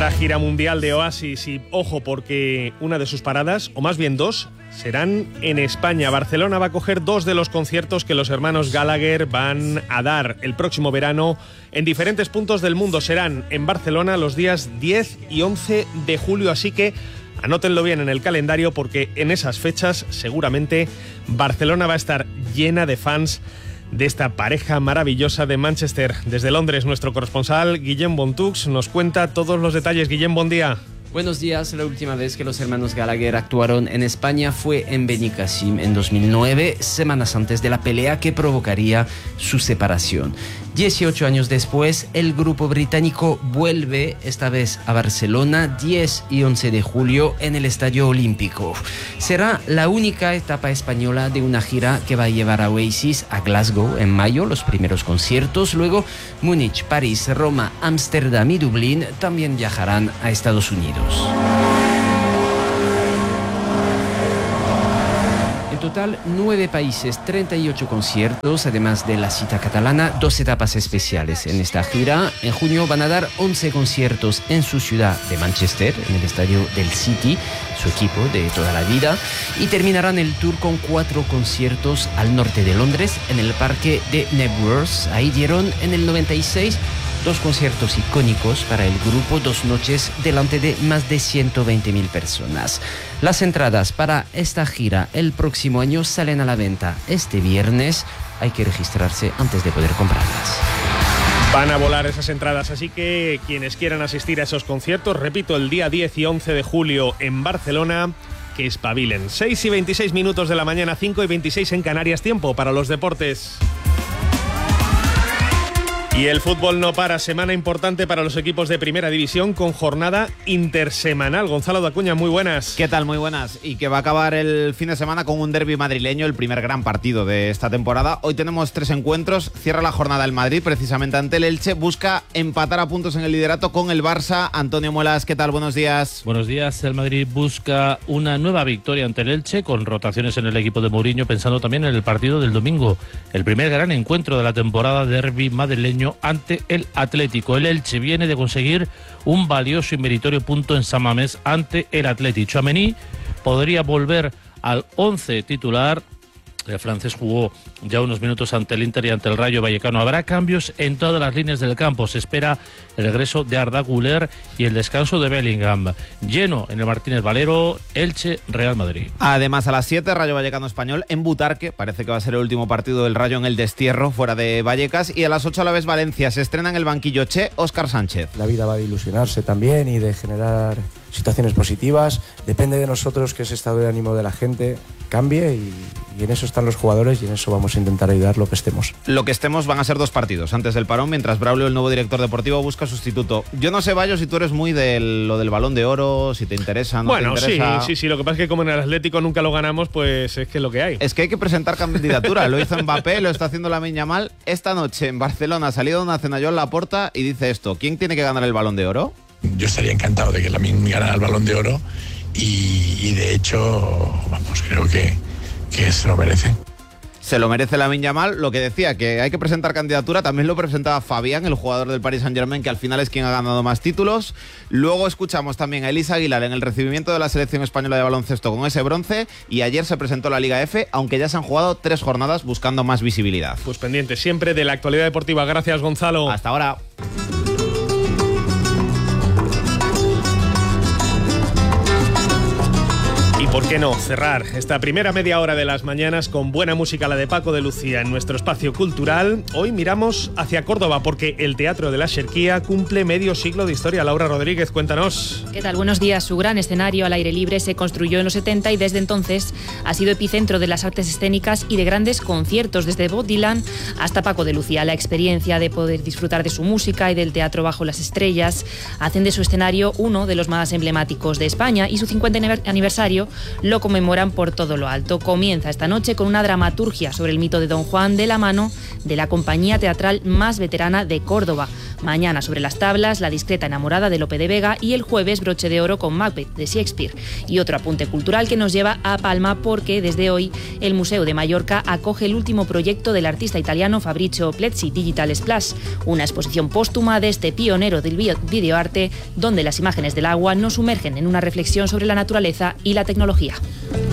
la gira mundial de Oasis y ojo porque una de sus paradas, o más bien dos, serán en España. Barcelona va a coger dos de los conciertos que los hermanos Gallagher van a dar el próximo verano en diferentes puntos del mundo. Serán en Barcelona los días 10 y 11 de julio, así que anótenlo bien en el calendario porque en esas fechas seguramente Barcelona va a estar llena de fans de esta pareja maravillosa de Manchester. Desde Londres, nuestro corresponsal Guillem Bontux nos cuenta todos los detalles. Guillem, buen día. Buenos días. La última vez que los hermanos Gallagher actuaron en España fue en Benicassim en 2009, semanas antes de la pelea que provocaría su separación. 18 años después, el grupo británico vuelve esta vez a Barcelona 10 y 11 de julio en el Estadio Olímpico. Será la única etapa española de una gira que va a llevar a Oasis a Glasgow en mayo, los primeros conciertos. Luego Múnich, París, Roma, Ámsterdam y Dublín también viajarán a Estados Unidos. En total, 9 países, 38 conciertos, además de la cita catalana, 2 etapas especiales en esta gira. En junio van a dar 11 conciertos en su ciudad de Manchester, en el estadio del City, su equipo de toda la vida, y terminarán el tour con 4 conciertos al norte de Londres, en el parque de Knebworth. Ahí dieron en el 96 2 conciertos icónicos para el grupo, 2 noches delante de más de 120.000 personas. Las entradas para esta gira el próximo año salen a la venta este viernes. Hay que registrarse antes de poder comprarlas. Van a volar esas entradas, así que quienes quieran asistir a esos conciertos, repito, el día 10 y 11 de julio en Barcelona, que espabilen. 6 y 26 minutos de la mañana, 5 y 26 en Canarias, tiempo para los deportes. Y el fútbol no para, semana importante para los equipos de Primera División con jornada intersemanal. Gonzalo Dacuña, muy buenas. ¿Qué tal? Muy buenas. Y que va a acabar el fin de semana con un derbi madrileño, el primer gran partido de esta temporada. Hoy tenemos 3 encuentros, cierra la jornada el Madrid, precisamente ante el Elche, busca empatar a puntos en el liderato con el Barça. Antonio Muelas, ¿qué tal? Buenos días. Buenos días. El Madrid busca una nueva victoria ante el Elche, con rotaciones en el equipo de Mourinho, pensando también en el partido del domingo. El primer gran encuentro de la temporada, derbi madrileño ante el Atlético. El Elche viene de conseguir un valioso y meritorio punto en San Mamés ante el Atlético. Tchouaméni podría volver al 11 titular. El francés jugó ya unos minutos ante el Inter y ante el Rayo Vallecano. Habrá cambios en todas las líneas del campo. Se espera el regreso de Arda Güler y el descanso de Bellingham. Lleno en el Martínez Valero, Elche, Real Madrid. Además, a las 7, Rayo Vallecano Español en Butarque. Parece que va a ser el último partido del Rayo en el destierro, fuera de Vallecas. Y a las 8 a la vez Valencia. Se estrena en el banquillo Che, Óscar Sánchez. La vida va de ilusionarse también y de generar situaciones positivas. Depende de nosotros que ese estado de ánimo de la gente cambie y en eso están los jugadores y en eso vamos a intentar ayudar lo que estemos. Lo que estemos van a ser 2 partidos antes del parón, mientras Braulio, el nuevo director deportivo, busca sustituto. Yo no sé, Bayo, si tú eres muy de lo del Balón de Oro, si te interesa, no bueno, te interesa. Sí. Lo que pasa es que como en el Atlético nunca lo ganamos, pues es que es lo que hay. Es que hay que presentar candidatura. Lo hizo Mbappé, lo está haciendo Lamine Yamal. Esta noche en Barcelona ha salido de una cena Joan Laporta y dice esto: ¿quién tiene que ganar el Balón de Oro? Yo estaría encantado de que Lamine ganara el Balón de Oro y de hecho, vamos, creo que se lo merece. Se lo merece Lamine Yamal. Lo que decía, que hay que presentar candidatura, también lo presentaba Fabián, el jugador del Paris Saint-Germain, que al final es quien ha ganado más títulos. Luego escuchamos también a Elisa Aguilar en el recibimiento de la selección española de baloncesto con ese bronce, y ayer se presentó la Liga F, aunque ya se han jugado 3 jornadas buscando más visibilidad. Pues pendiente siempre de la actualidad deportiva. Gracias, Gonzalo. Hasta ahora. ¿Por qué no cerrar esta primera media hora de las mañanas con buena música, la de Paco de Lucía, en nuestro espacio cultural? Hoy miramos hacia Córdoba porque el Teatro de la Xerquía cumple medio siglo de historia. Laura Rodríguez, cuéntanos. ¿Qué tal? Buenos días. Su gran escenario al aire libre se construyó en los 70 y desde entonces ha sido epicentro de las artes escénicas y de grandes conciertos, desde Bob Dylan hasta Paco de Lucía. La experiencia de poder disfrutar de su música y del teatro bajo las estrellas hacen de su escenario uno de los más emblemáticos de España, y su 50 aniversario lo conmemoran por todo lo alto. Comienza esta noche con una dramaturgia sobre el mito de Don Juan, de la mano de la compañía teatral más veterana de Córdoba. Mañana sobre las tablas, La discreta enamorada de Lope de Vega y el jueves Broche de oro con Macbeth de Shakespeare. Y otro apunte cultural que nos lleva a Palma porque desde hoy el Museo de Mallorca acoge el último proyecto del artista italiano Fabrizio Plezzi, Digital Splash, una exposición póstuma de este pionero del videoarte donde las imágenes del agua nos sumergen en una reflexión sobre la naturaleza y la tecnología.